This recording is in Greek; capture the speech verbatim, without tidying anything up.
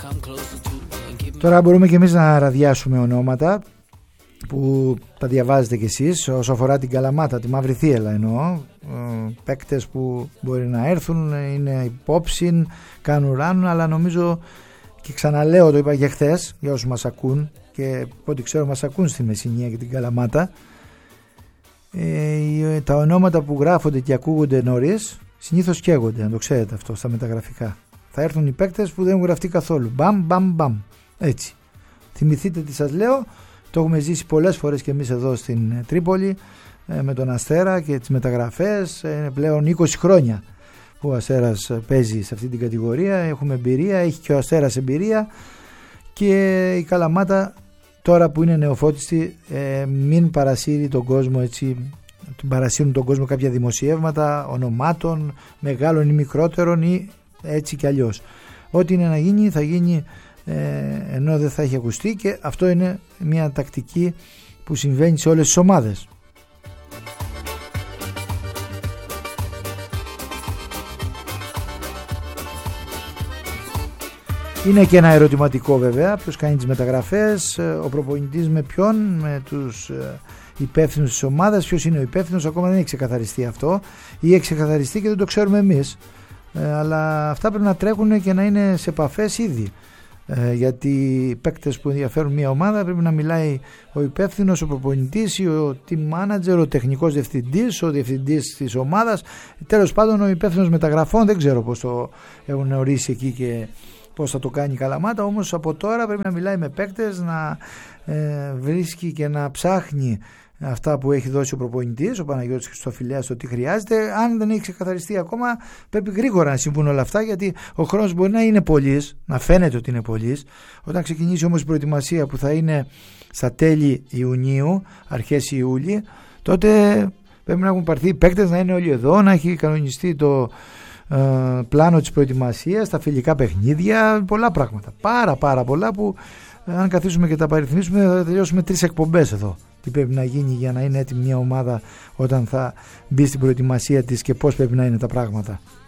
Τώρα μπορούμε και εμείς να ραδιάσουμε ονόματα που τα διαβάζετε κι εσείς όσο αφορά την Καλαμάτα, τη Μαύρη Θίελα εννοώ, παίκτες που μπορεί να έρθουν, είναι υπόψη, κάνουν ράνουν, αλλά νομίζω και ξαναλέω, το είπα και χθες για όσους μας ακούν και ό,τι ξέρω μας ακούν στη Μεσσηνία και την Καλαμάτα, ε, τα ονόματα που γράφονται και ακούγονται νωρίς συνήθως καίγονται, να το ξέρετε αυτό στα μεταγραφικά. Θα έρθουν οι παίκτες που δεν έχουν γραφτεί καθόλου, μπαμ μπαμ μπαμ, έτσι. Θυμηθείτε τι σας λέω, το έχουμε ζήσει πολλές φορές και εμείς εδώ στην Τρίπολη ε, με τον Αστέρα και τις μεταγραφές, είναι πλέον είκοσι χρόνια που ο Αστέρας παίζει σε αυτή την κατηγορία, έχουμε εμπειρία, έχει και ο Αστέρας εμπειρία και η Καλαμάτα τώρα που είναι νεοφώτιστη ε, μην παρασύρει τον κόσμο έτσι, τον παρασύρουν τον κόσμο κάποια δημοσιεύματα ονομάτων μεγάλων ή μικρότερων ή έτσι κι αλλιώς. Ό,τι είναι να γίνει θα γίνει ε, ενώ δεν θα έχει ακουστεί και αυτό είναι μια τακτική που συμβαίνει σε όλες τις ομάδες. Είναι και ένα ερωτηματικό βέβαια, ποιος κάνει τις μεταγραφές, ο προπονητής με ποιον, με τους υπεύθυνους της ομάδας, ποιος είναι ο υπεύθυνος, ακόμα δεν έχει ξεκαθαριστεί αυτό ή έχει ξεκαθαριστεί και δεν το ξέρουμε εμείς, ε, αλλά αυτά πρέπει να τρέχουν και να είναι σε επαφές ήδη, ε, γιατί οι παίκτες που ενδιαφέρουν μια ομάδα πρέπει να μιλάει ο υπεύθυνος, ο προπονητής, ο team manager, ο τεχνικός διευθυντής, ο διευθυντής της ομάδας, τέλος πάντων ο υπεύθυνος μεταγραφών, δεν ξέρω πώς το έχουν ορίσει εκεί και πώς θα το κάνει η Καλαμάτα, όμως από τώρα πρέπει να μιλάει με παίκτες, να ε, βρίσκει και να ψάχνει αυτά που έχει δώσει ο προπονητής, ο Παναγιώτης Χριστοφιλέας, το τι χρειάζεται. Αν δεν έχει ξεκαθαριστεί ακόμα, πρέπει γρήγορα να συμβούν όλα αυτά, γιατί ο χρόνος μπορεί να είναι πολύς, να φαίνεται ότι είναι πολύς. Όταν ξεκινήσει όμως η προετοιμασία που θα είναι στα τέλη Ιουνίου, αρχές Ιούλη, τότε πρέπει να έχουν πάρθει οι παίκτες, να είναι όλοι εδώ, να έχει κανονιστεί το Uh, πλάνο της προετοιμασίας, τα φιλικά παιχνίδια, πολλά πράγματα, πάρα πάρα πολλά που uh, αν καθίσουμε και τα παριθμίσουμε θα τελειώσουμε τρεις εκπομπές εδώ. Τι πρέπει να γίνει για να είναι έτοιμη μια ομάδα όταν θα μπει στην προετοιμασία της και πώς πρέπει να είναι τα πράγματα.